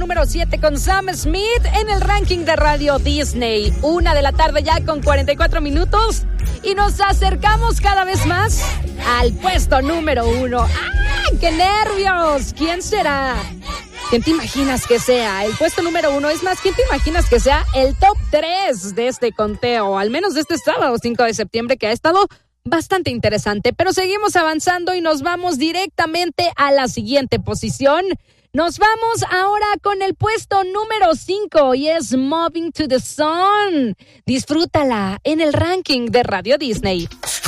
número 7 con Sam Smith en el ranking de Radio Disney. 1 de la tarde ya con 44 minutos y nos acercamos cada vez más al puesto número 1. ¡Ah, qué nervios! ¿Quién será? ¿Quién te imaginas que sea el puesto número 1? Es más, ¿quién te imaginas que sea el top 3 de este conteo? Al menos de este sábado 5 de septiembre, que ha estado bastante interesante. Pero seguimos avanzando y nos vamos directamente a la siguiente posición. Nos vamos ahora con el puesto número 5 y es Moving to the Sun. Disfrútala en el ranking de Radio Disney.